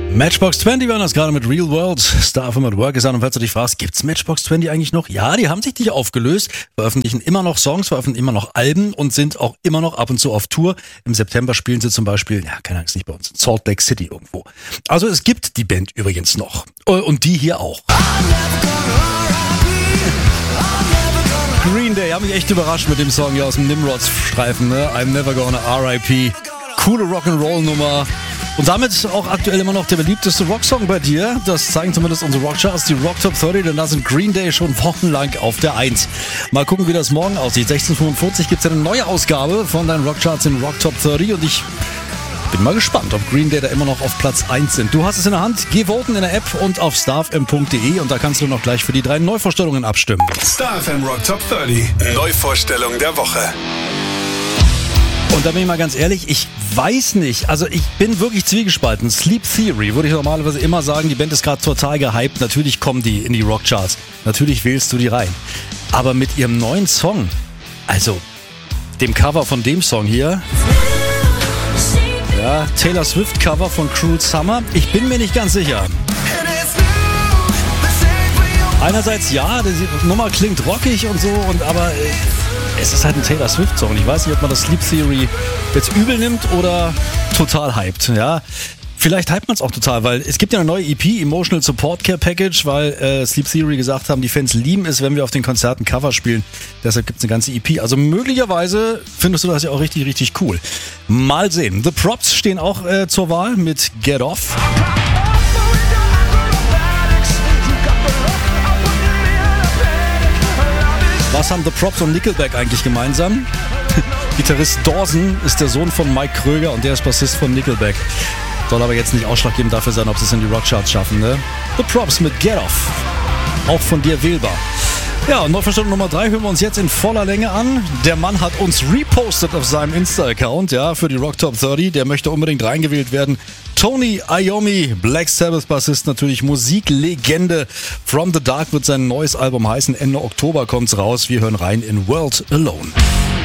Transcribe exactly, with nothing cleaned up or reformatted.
Matchbox zwanzig waren das gerade mit Real World. Star F M at Work ist an. Und falls du dich fragst, gibt's Matchbox zwanzig eigentlich noch? Ja, die haben sich nicht aufgelöst, veröffentlichen immer noch Songs, veröffentlichen immer noch Alben und sind auch immer noch ab und zu auf Tour. Im September spielen sie zum Beispiel, ja, keine Angst, nicht bei uns, in Salt Lake City irgendwo. Also es gibt die Band übrigens noch. Und die hier auch. Green Day haben mich echt überrascht mit dem Song hier aus dem Nimrods-Streifen, ne? I'm Never Gonna R I P. Coole Rock'n'Roll-Nummer. Und damit auch aktuell immer noch der beliebteste Rocksong bei dir. Das zeigen zumindest unsere Rockcharts, die Rock Top dreißig, denn da sind Green Day schon wochenlang auf der eins. Mal gucken, wie das morgen aussieht. sechzehn Uhr fünfundvierzig gibt es eine neue Ausgabe von deinen Rockcharts in Rock Top dreißig und ich bin mal gespannt, ob Green Day da immer noch auf Platz eins sind. Du hast es in der Hand, geh voten in der App und auf starfm punkt de und da kannst du noch gleich für die drei Neuvorstellungen abstimmen. Star F M Rock Top dreißig, Neuvorstellung der Woche. Und da bin ich mal ganz ehrlich, ich weiß nicht, also ich bin wirklich zwiegespalten. Sleep Theory würde ich normalerweise immer sagen, die Band ist gerade total gehypt, natürlich kommen die in die Rockcharts, natürlich wählst du die rein. Aber mit ihrem neuen Song, also dem Cover von dem Song hier, ja, Taylor Swift Cover von Cruel Summer, ich bin mir nicht ganz sicher. Einerseits ja, die Nummer klingt rockig und so, und aber es ist halt ein Taylor Swift Song. Ich weiß nicht, ob man das Sleep Theory jetzt übel nimmt oder total hyped. Ja, vielleicht hypt man es auch total, weil es gibt ja eine neue E P, Emotional Support Care Package, weil äh, Sleep Theory gesagt haben, die Fans lieben es, wenn wir auf den Konzerten Cover spielen. Deshalb gibt es eine ganze E P. Also möglicherweise findest du das ja auch richtig, richtig cool. Mal sehen. The Props stehen auch äh, zur Wahl mit Get Off. Was haben The Props und Nickelback eigentlich gemeinsam? Gitarrist Dawson ist der Sohn von Mike Kröger und der ist Bassist von Nickelback. Soll aber jetzt nicht ausschlaggebend dafür sein, ob sie es in die Rockcharts schaffen, ne? The Props mit Get Off. Auch von dir wählbar. Ja, und Neuvorstellung Nummer drei hören wir uns jetzt in voller Länge an. Der Mann hat uns repostet auf seinem Insta-Account, ja, für die Rock Top dreißig. Der möchte unbedingt reingewählt werden. Tony Iommi, Black Sabbath Bassist, natürlich Musiklegende. From the Dark wird sein neues Album heißen. Ende Oktober kommt's raus. Wir hören rein in World Alone.